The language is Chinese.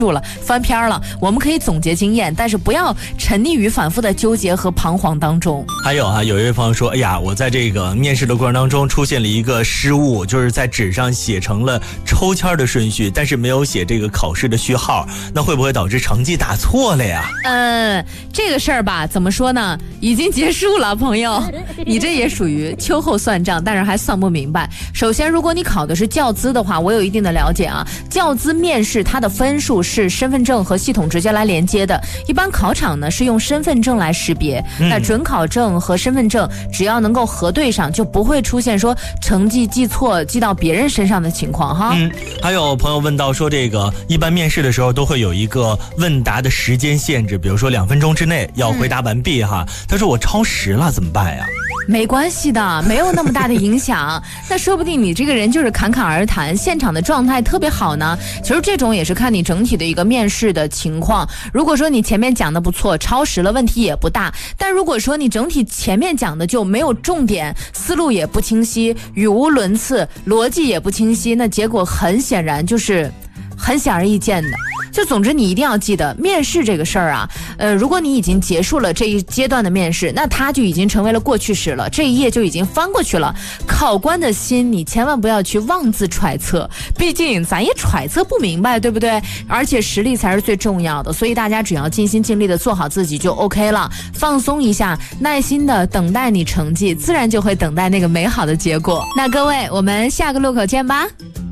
住了，翻篇了。我们可以总结经验，但是不要沉溺于反复的纠结和彷徨当中。 还有啊，有一位朋友说，哎呀，我在这个面试的过程当中出现了一个失误，就是在纸上写成了抽签的顺序，但是没有写这个考试的序号，那会不会导致成绩打错了呀？ 这个事儿吧，怎么说呢？已经结束了，朋友，你这也属于秋后算账，但是还算不明白。首先，如果你考的是教资的话，我有一定的了解啊。教资面试它的分数是身份证和系统直接来连接的，一般考场呢是用身份证来识别，那准考证和身份证只要能够核对上，就不会出现说成绩记错记到别人身上的情况哈。 还有朋友问到说，这个一般面试的时候都会有一个问答的时间限制，比如说2分钟之内要回答完毕哈。他说我超时了怎么办呀？ 没关系的，没有那么大的影响。那说不定你这个人就是侃侃而谈，现场的状态特别好呢。其实这种也是看你整体的一个面试的情况。如果说你前面讲的不错，超时了问题也不大。但如果说你整体前面讲的就没有重点，思路也不清晰，语无伦次，逻辑也不清晰，那结果很显然就是很显而易见的。就总之你一定要记得面试这个事儿啊，如果你已经结束了这一阶段的面试，那它就已经成为了过去式了，这一页就已经翻过去了。考官的心你千万不要去妄自揣测，毕竟咱也揣测不明白，对不对？而且实力才是最重要的，所以大家只要尽心尽力的做好自己就 OK 了，放松一下，耐心的等待你成绩，自然就会等待那个美好的结果。那各位，我们下个路口见吧。